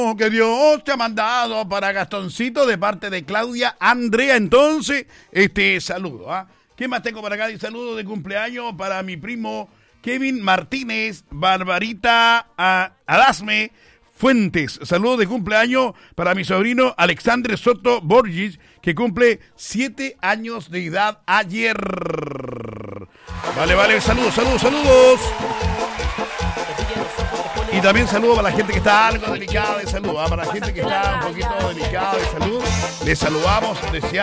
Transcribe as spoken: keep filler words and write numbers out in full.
Que Dios te ha mandado para Gastoncito de parte de Claudia Andrea. Entonces, este saludo. ¿ah? ¿Qué más tengo para acá? Y saludo de cumpleaños para mi primo Kevin Martínez, Barbarita a, Adasme Fuentes. Saludos de cumpleaños para mi sobrino Alexandre Soto Borges, que cumple siete años de edad ayer. Vale, vale, saludos, saludos, saludos. Y también saludo para la gente que está algo delicada de salud. ¿ah? Para la gente que está un poquito delicada de salud, les saludamos, deseamos.